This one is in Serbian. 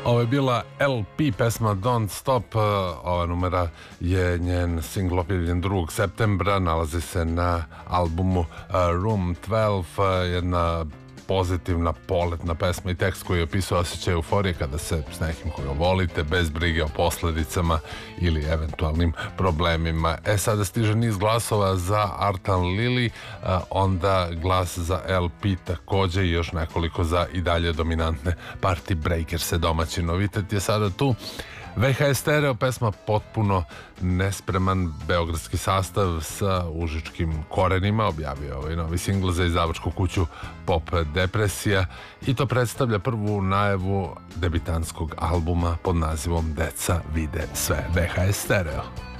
Ovo je bila LP pesma Don't Stop. Ova numera je njen singl objavljen 2. septembra, nalazi se na albumu Room 12, jedna pozitivna poletna pesma i tekst koji opisuje osjećaj euforije kada se s nekim koga volite, bez brige o posledicama ili eventualnim problemima. Sada stiže niz glasova za Artan Lili, onda glas za LP takođe i još nekoliko za i dalje dominantne Party Breakers. Domaći novitet je sada tu. VHS Stereo, pesma potpuno nespreman beogradski sastav sa užičkim korenima, objavio ovaj novi singl za izdavačku kuću Pop Depresija i to predstavlja prvu najavu debitanskog albuma pod nazivom Deca vide sve. VHS Stereo.